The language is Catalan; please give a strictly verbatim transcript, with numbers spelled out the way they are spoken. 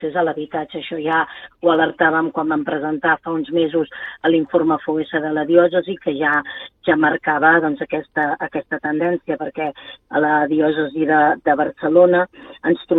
l'accés a l'habitatge. Això ja ho alertàvem quan vam presentar fa uns mesos l'informe F O E S de la diòcesi, que ja ja marcava doncs, aquesta, aquesta tendència, perquè a la diòcesi de, de Barcelona ens trobem